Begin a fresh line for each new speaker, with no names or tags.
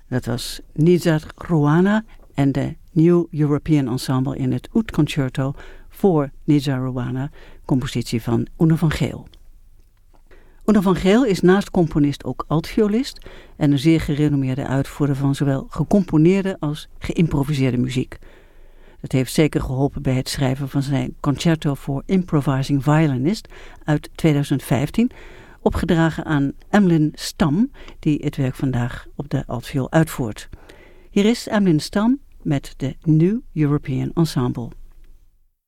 Dat was Nizar Ruwana en de New European Ensemble in het Oud Concerto voor Nizar Ruwana, compositie van Onno van Geel. Onno van Geel is naast componist ook altviolist en een zeer gerenommeerde uitvoerder van zowel gecomponeerde als geïmproviseerde muziek. Dat heeft zeker geholpen bij het schrijven van zijn Concerto for Improvising Violinist uit 2015, opgedragen aan Emlyn Stam, die het werk vandaag op de altviool uitvoert. Hier is Emlyn Stam met de New European Ensemble.